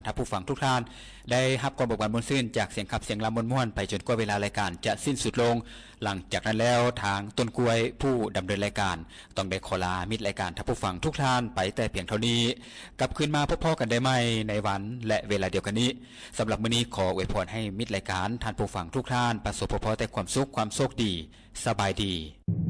ถ้าผู้ฟังทุกท่านได้รับความเบิกบานมนต์ซื่นจากเสียงขับเสียงลำม่วนๆไปจนกว่าเวลารายการจะสิ้นสุดลงหลังจากนั้นแล้วทางต้นกล้วยผู้ดำเนินรายการต้องได้ขอลามิตรรายการถ้าผู้ฟังทุกท่านไปแต่เพียงเท่านี้กลับคืนมาพบพ่อกันได้ใหม่ในวันและเวลาเดียวกันนี้สำหรับมื้อนี้ขออวยพรให้มิตรรายการท่านผู้ฟังทุกท่านประสบพบแต่ความสุขความโชคดีสบายดี